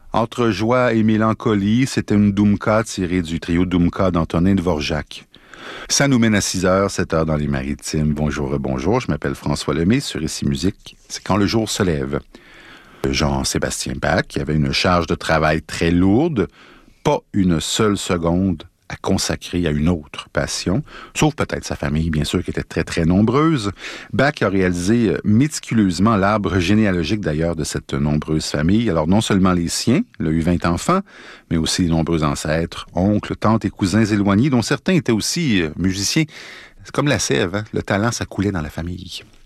Entre joie et mélancolie, c'était une Doumka tirée du trio Doumka d'Antonin Dvorak. Ça nous mène à 6h, 7h dans les Maritimes. Bonjour, bonjour, je m'appelle François Lemay sur Ici Musique. C'est quand le jour se lève. Jean-Sébastien Bach, qui avait une charge de travail très lourde, pas une seule seconde à consacrer à une autre passion, sauf peut-être sa famille, bien sûr, qui était très, très nombreuse. Bach a réalisé méticuleusement l'arbre généalogique, d'ailleurs, de cette nombreuse famille. Alors, non seulement les siens, il a eu 20 enfants, mais aussi les nombreux ancêtres, oncles, tantes et cousins éloignés, dont certains étaient aussi musiciens. C'est comme la sève, hein? Le talent, ça coulait dans la famille.